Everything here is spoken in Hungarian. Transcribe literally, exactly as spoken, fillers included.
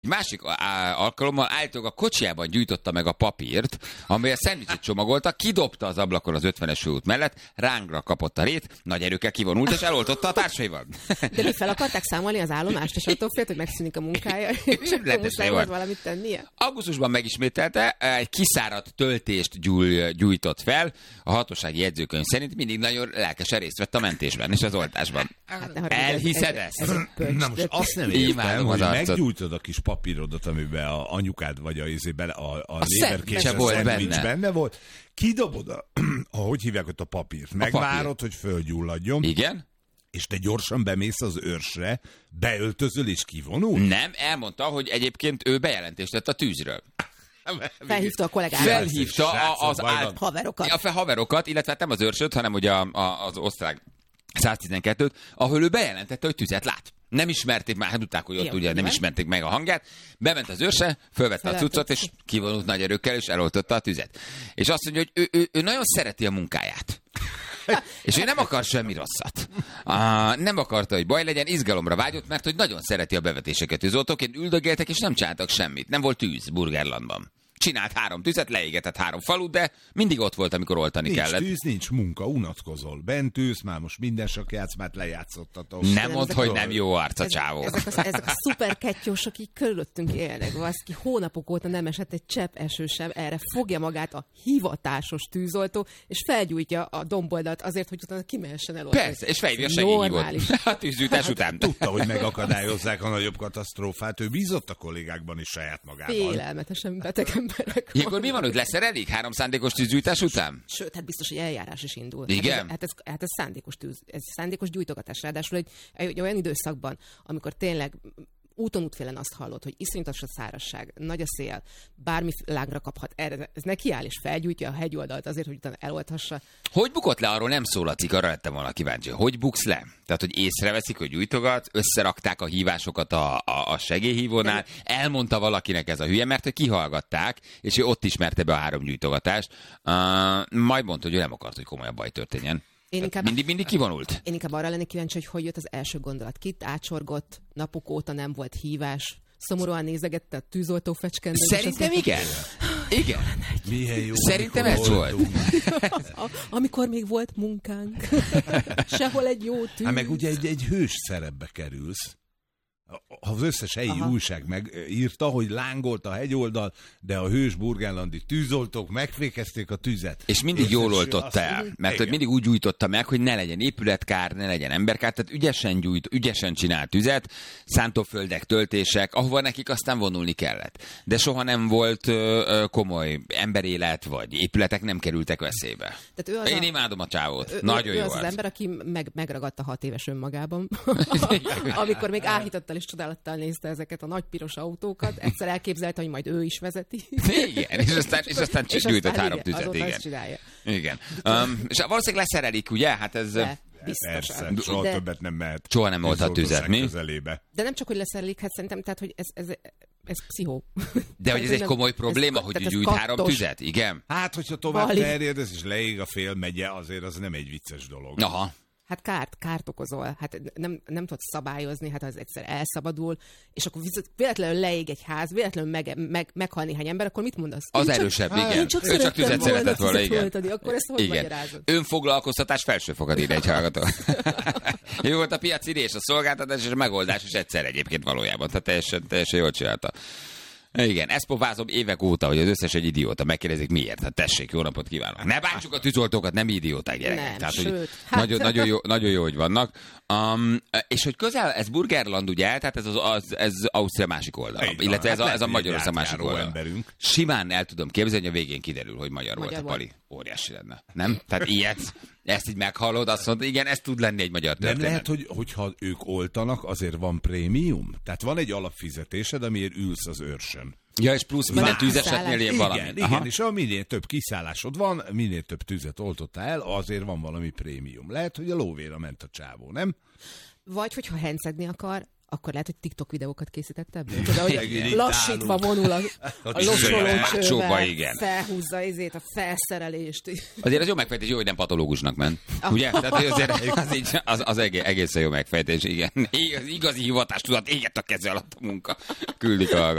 másik á, alkalommal állítólag a kocsijában gyújtotta meg a papírt, amely a szendvicset csomagolta, kidobta az ablakon az ötvenes főút mellett, rángra kapott a rét, nagy erőkkel kivonult, és eloltotta a társaival. De mi fel akarták számolni az állomást, és attól félt, hogy megszűnik a munkája, és akkor muszáj volt valamit tennie? Augusztusban megismételte, egy kiszáradt töltést gyúj, gyújtott fel. A hatósági jegyzőkönyv szerint mindig nagyon lelkesen részt vett a mentésben és az oltásban. Hát elhiszed ez, ezt? ez, ez, ez Na most azt nem értem, hogy az meggyújtod a kis papírodat, amiben a anyukád vagy a izében a, a, a léberkészes szendvics benne. benne volt. Kidobod a, ahogy hívják ott a papírt. Megvárod, papír. hogy fölgyulladjon. Igen. És te gyorsan bemész az őrsre, beöltözöl és kivonul? Nem, elmondta, hogy egyébként ő bejelentést tett a tűzről. Felhívta a kollégákat. Felhívta a, az át... haverokat. A haverokat, illetve nem az őrsöt, hanem ugye a, a, az osztrák száztizenkettőt, ahol ő bejelentette, hogy tüzet lát. Nem ismerték már, hát tudták, hogy ott jó, ugye nem ismerték meg a hangját. Bement az őrse, fölvette a cuccot, és kivonult nagy erőkkel, és eloltotta a tüzet. És azt mondja, hogy ő, ő, ő nagyon szereti a munkáját. És ő nem akar semmi rosszat. Uh, nem akarta, hogy baj legyen, izgalomra vágyott, mert hogy nagyon szereti a bevetéseket. Tűzoltóként üldögéltek, és nem csináltak semmit. Nem volt tűz Burgerlandban. Csinált három tüzet, leégetett három falut, de mindig ott volt, amikor oltani nincs kellett. Nincs tűz, nincs munka, unatkozol. Bent ülsz, már most minden sok játszmát lejátszottatok. Nem mondd, hogy nem jó arc a csávó. Ezek, ezek, ezek a szuper kettyósok így körülöttünk élnek. Valaki hónapok óta nem esett egy csepp eső sem, erre fogja magát a hivatásos tűzoltó, és felgyújtja a domboldalt azért, hogy utána kimehessen el. Persze, és felhívja a segélyhívót a tűzgyújtás hát, után. Tudta, hogy megakadályozzák a nagyobb katasztrófát. Ő bízott a kollégákban is saját magában. Félelmetesen beteg emberek. Ilyenkor mi van, hogy lesz elég három szándékos tűzgyújtás után? Sőt, hát biztos, hogy eljárás is indul. Igen? Hát ez, hát ez, hát ez szándékos tűz, ez szándékos gyújtogatás. Ráadásul egy, egy olyan időszakban, amikor tényleg úton útfélen azt hallod, hogy iszonyatos a szárazság, nagy a szél, bármi lángra kaphat, erre, ez nekiáll és felgyújtja a hegyoldalt azért, hogy utána elolthassa. Hogy bukott le, arról nem szól a cikk, arra lettem volna kíváncsi. Hogy buksz le? Tehát, hogy észreveszik, hogy gyújtogat, összerakták a hívásokat a, a, a segélyhívónál, elmondta valakinek ez a hülye, mert hogy kihallgatták, és ő ott ismerte be a három gyújtogatást. Uh, majd mondta, hogy ő nem akart, hogy komolyabb baj történjen. Én inkább, mindig, mindig kivonult? Én inkább arra lennék kíváncsi, hogy hogy jött az első gondolat. Kit átsorgott, napok óta nem volt hívás, szomorúan nézegette a tűzoltó fecskendőt. Szerintem igen. Igen. Milyen jó, szerintem ez volt. Amikor még volt munkánk. Sehol egy jó tűz. Hát meg ugye egy, egy hős szerepbe kerülsz. Az összes helyi Aha. újság megírta, hogy lángolt a hegyoldal, de a hős burgenlandi tűzoltók megfékezték a tüzet. És mindig és jól oltotta el, mert hogy mindig úgy gyújtotta meg, hogy ne legyen épületkár, ne legyen emberkár, tehát ügyesen gyújt, ügyesen csinált tüzet, szántóföldek, töltések, ahova nekik aztán vonulni kellett. De soha nem volt ö, komoly emberélet, vagy épületek nem kerültek veszélybe. Én a... imádom a csávót. Ő, Nagyon ő jó az az, az ember, aki meg, megragadta hat éves önmagában, amikor még áhítottal és csodálattal nézte ezeket a nagy piros autókat, egyszer elképzelte, hogy majd ő is vezeti. Igen, és aztán, és aztán és gyújtott három igen, tüzet. Igen. Csinálja. Igen. Um, és valószínűleg leszerelik, ugye? Hát ez... De, biztosan. Persze, soha de, többet nem mehet. Soha nem volt a tüzet, mi? Közelébe. De nem csak, hogy leszerelik, hát szerintem, tehát, hogy ez, ez, ez pszichó. De hogy ez egy komoly probléma, ez, hogy gyújt három tüzet, igen? Hát, hogyha tovább terjed, ez is leég a fél megye, azért az nem egy vicces dolog. Aha. Hát kárt, kárt okozol, hát nem, nem tudod szabályozni, hát az egyszer elszabadul, és akkor véletlenül leég egy ház, véletlenül meg, meg, meghal néhány ember, akkor mit mondasz? Az én erősebb, csak, igen. Csak ő csak tüzet szeretett volna, igen. Voltani, akkor ezt hogy magyarázod? Önfoglalkoztatás felsőfokad ide egy hallgató. Jó volt a piaci és a szolgáltatás és a megoldás is egyszer egyébként valójában, tehát teljesen, teljesen jól csinálta. Igen, ezt pofázom évek óta, hogy az összes egy idióta. Megkérdezik miért. Hát tessék, jó napot kívánok. Ne bántsuk a tűzoltókat, nem idióták gyerekek. Nem, tehát, sőt. Hogy Hát... nagyon, nagyon, jó, nagyon jó, hogy vannak. Um, és hogy közel, ez Burgerland, ugye, tehát ez, az, az, ez Ausztria másik oldala. Egy, illetve hát ez, a, ez a Magyarország másik oldala. Emberünk. Simán el tudom képzelni, hogy a végén kiderül, hogy magyar, magyar volt a Pali. Óriási lenne. Nem? Tehát ilyet, ezt így meghallod, azt mondod, igen, ez tud lenni egy magyar történet. Nem lehet, hogy, hogyha ők oltanak, azért van prémium? Tehát van egy alapfizetésed, amiért ülsz az őrsön. Ja, és plusz minden tűzesetnél ilyen valami. Igen, igen, és a minél több kiszállásod van, minél több tüzet oltottál el, azért van valami prémium. Lehet, hogy a lóvéra ment a csávó, nem? Vagy, hogyha hencegni akar, akkor lehet, hogy TikTok videókat készített ebből. Tudod, hogy lassítva vonul a, a locsolócsővel, felhúzza izét, a felszerelést. Azért az jó megfejtés, jó, hogy nem patológusnak ment. Ah. Ugye? Tehát azért az, így, az, az egészen jó megfejtés, igen. Az igazi hivatástudat égett a keze alatt a munka. Küldik a